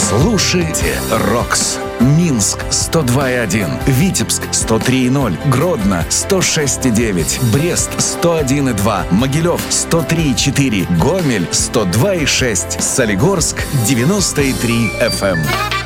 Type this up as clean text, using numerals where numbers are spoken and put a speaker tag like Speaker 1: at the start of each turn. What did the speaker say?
Speaker 1: Слушайте «Рокс». Минск 102,1, Витебск 103,0, Гродно 106,9, Брест 101,2, Могилев 103,4, Гомель 102,6, Солигорск 90,3 FM.